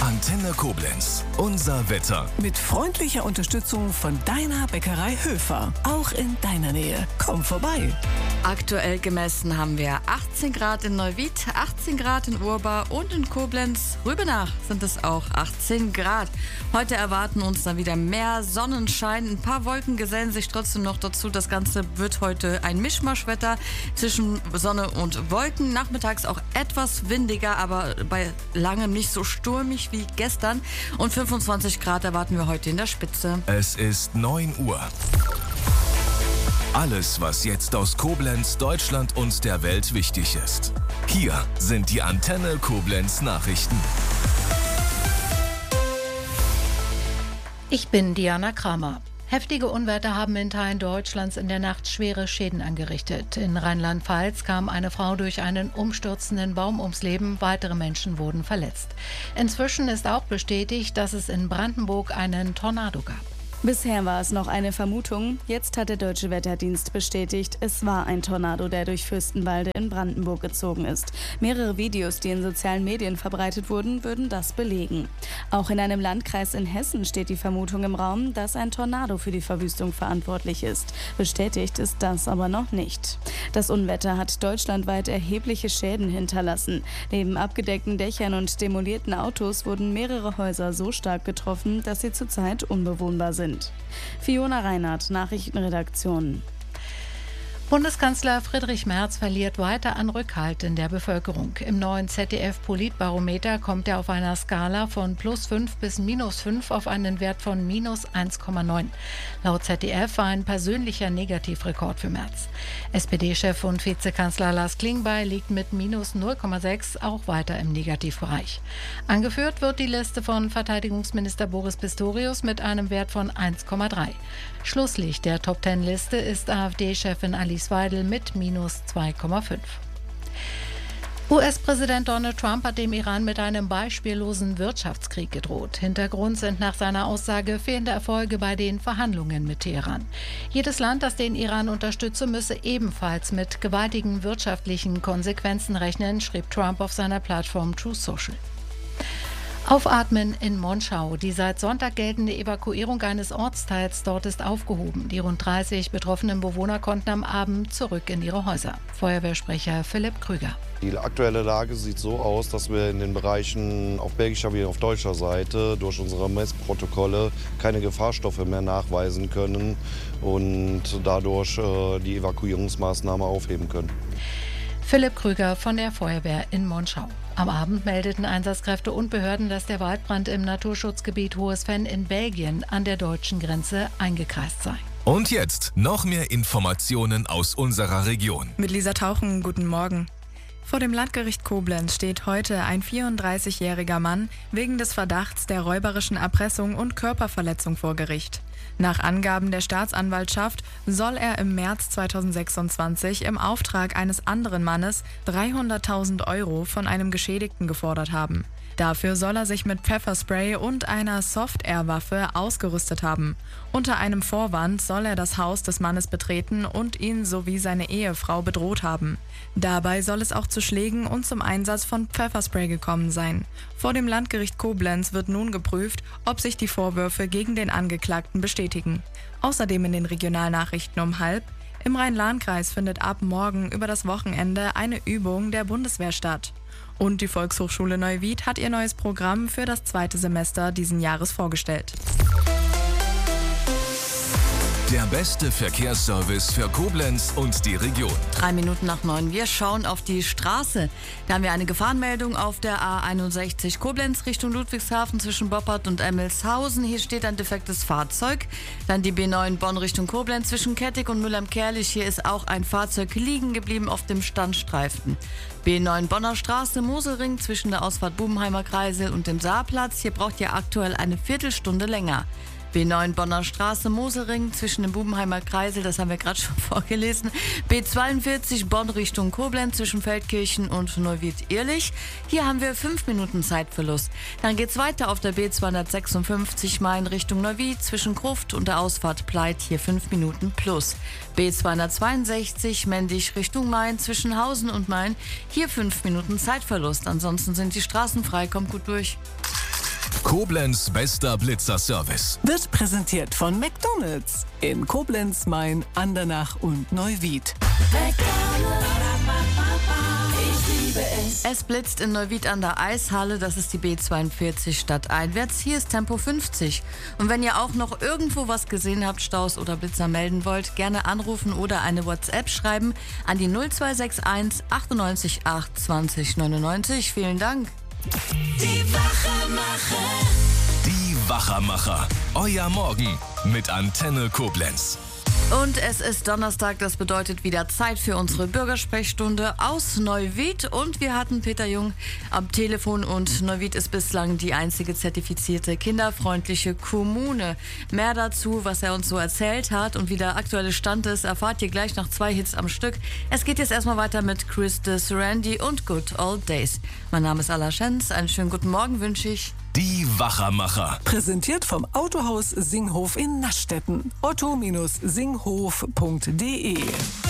Antenne Koblenz. Unser Wetter. Mit freundlicher Unterstützung von deiner Bäckerei Höfer. Auch in deiner Nähe. Komm vorbei. Aktuell gemessen haben wir 18 Grad in Neuwied, 18 Grad in Urba und in Koblenz. Rübenach sind es auch 18 Grad. Heute erwarten uns dann wieder mehr Sonnenschein. Ein paar Wolken gesellen sich trotzdem noch dazu. Das Ganze wird heute ein Mischmaschwetter zwischen Sonne und Wolken. Nachmittags auch etwas windiger, aber bei langem nicht so stürmig wie gestern. Und 25 Grad erwarten wir heute in der Spitze. Es ist 9 Uhr. Alles, was jetzt aus Koblenz, Deutschland und der Welt wichtig ist. Hier sind die Antenne Koblenz Nachrichten. Ich bin Diana Kramer. Heftige Unwetter haben in Teilen Deutschlands in der Nacht schwere Schäden angerichtet. In Rheinland-Pfalz kam eine Frau durch einen umstürzenden Baum ums Leben. Weitere Menschen wurden verletzt. Inzwischen ist auch bestätigt, dass es in Brandenburg einen Tornado gab. Bisher war es noch eine Vermutung. Jetzt hat der Deutsche Wetterdienst bestätigt, es war ein Tornado, der durch Fürstenwalde in Brandenburg gezogen ist. Mehrere Videos, die in sozialen Medien verbreitet wurden, würden das belegen. Auch in einem Landkreis in Hessen steht die Vermutung im Raum, dass ein Tornado für die Verwüstung verantwortlich ist. Bestätigt ist das aber noch nicht. Das Unwetter hat deutschlandweit erhebliche Schäden hinterlassen. Neben abgedeckten Dächern und demolierten Autos wurden mehrere Häuser so stark getroffen, dass sie zurzeit unbewohnbar sind. Fiona Reinhardt, Nachrichtenredaktion. Bundeskanzler Friedrich Merz verliert weiter an Rückhalt in der Bevölkerung. Im neuen ZDF-Politbarometer kommt er auf einer Skala von +5 bis -5 auf einen Wert von -1,9. Laut ZDF war ein persönlicher Negativrekord für Merz. SPD-Chef und Vizekanzler Lars Klingbeil liegt mit -0,6 auch weiter im Negativbereich. Angeführt wird die Liste von Verteidigungsminister Boris Pistorius mit einem Wert von 1,3. Schlusslicht der Top-10-Liste ist AfD-Chefin Alice Weidel mit -2,5. US-Präsident Donald Trump hat dem Iran mit einem beispiellosen Wirtschaftskrieg gedroht. Hintergrund sind nach seiner Aussage fehlende Erfolge bei den Verhandlungen mit Teheran. Jedes Land, das den Iran unterstütze, müsse ebenfalls mit gewaltigen wirtschaftlichen Konsequenzen rechnen, schrieb Trump auf seiner Plattform Truth Social. Aufatmen in Monschau. Die seit Sonntag geltende Evakuierung eines Ortsteils dort ist aufgehoben. Die rund 30 betroffenen Bewohner konnten am Abend zurück in ihre Häuser. Feuerwehrsprecher Philipp Krüger. Die aktuelle Lage sieht so aus, dass wir in den Bereichen auf belgischer wie auf deutscher Seite durch unsere Messprotokolle keine Gefahrstoffe mehr nachweisen können und dadurch die Evakuierungsmaßnahme aufheben können. Philipp Krüger von der Feuerwehr in Monschau. Am Abend meldeten Einsatzkräfte und Behörden, dass der Waldbrand im Naturschutzgebiet Hohes Venn in Belgien an der deutschen Grenze eingekreist sei. Und jetzt noch mehr Informationen aus unserer Region. Mit Lisa Tauchen, guten Morgen. Vor dem Landgericht Koblenz steht heute ein 34-jähriger Mann wegen des Verdachts der räuberischen Erpressung und Körperverletzung vor Gericht. Nach Angaben der Staatsanwaltschaft soll er im März 2026 im Auftrag eines anderen Mannes 300.000 € von einem Geschädigten gefordert haben. Dafür soll er sich mit Pfefferspray und einer Soft-Air-Waffe ausgerüstet haben. Unter einem Vorwand soll er das Haus des Mannes betreten und ihn sowie seine Ehefrau bedroht haben. Dabei soll es auch zu Schlägen und zum Einsatz von Pfefferspray gekommen sein. Vor dem Landgericht Koblenz wird nun geprüft, ob sich die Vorwürfe gegen den Angeklagten bestätigen. Außerdem in den Regionalnachrichten um 12:30: Im Rhein-Lahn-Kreis findet ab morgen über das Wochenende eine Übung der Bundeswehr statt. Und die Volkshochschule Neuwied hat ihr neues Programm für das zweite Semester diesen Jahres vorgestellt. Der beste Verkehrsservice für Koblenz und die Region. 3 Minuten nach 9. Wir schauen auf die Straße. Da haben wir eine Gefahrenmeldung auf der A61 Koblenz Richtung Ludwigshafen zwischen Boppard und Emmelshausen. Hier steht ein defektes Fahrzeug. Dann die B9 Bonn Richtung Koblenz zwischen Kettig und Müllheim-Kerlich. Hier ist auch ein Fahrzeug liegen geblieben auf dem Standstreifen. B9 Bonner Straße, Moselring zwischen der Ausfahrt Bubenheimer Kreisel und dem Saarplatz. Hier braucht ihr aktuell eine Viertelstunde länger. B9 Bonner Straße, Moselring zwischen dem Bubenheimer Kreisel, das haben wir gerade schon vorgelesen. B42 Bonn Richtung Koblenz zwischen Feldkirchen und Neuwied-Ehrlich. Hier haben wir 5 Minuten Zeitverlust. Dann geht's weiter auf der B256 Main Richtung Neuwied zwischen Gruft und der Ausfahrt Pleit, hier 5 Minuten plus. B262 Mendig Richtung Main zwischen Hausen und Main, hier 5 Minuten Zeitverlust. Ansonsten sind die Straßen frei, kommt gut durch. Koblenz bester Blitzerservice. Wird präsentiert von McDonald's in Koblenz, Main, Andernach und Neuwied. Es blitzt in Neuwied an der Eishalle, das ist die B42 stadteinwärts. Hier ist Tempo 50. Und wenn ihr auch noch irgendwo was gesehen habt, Staus oder Blitzer melden wollt, gerne anrufen oder eine WhatsApp schreiben an die 0261 98 8 20 99. Vielen Dank. Die Wachermacher. Euer Morgen mit Antenne Koblenz. Und es ist Donnerstag, das bedeutet wieder Zeit für unsere Bürgersprechstunde aus Neuwied. Und wir hatten Peter Jung am Telefon und Neuwied ist bislang die einzige zertifizierte kinderfreundliche Kommune. Mehr dazu, was er uns so erzählt hat und wie der aktuelle Stand ist, erfahrt ihr gleich nach 2 Hits am Stück. Es geht jetzt erstmal weiter mit Chris Randy und Good Old Days. Mein Name ist Alla Schenz, einen schönen guten Morgen wünsche ich. Die Wachermacher. Präsentiert vom Autohaus Singhof in Naschdetten. otto-singhof.de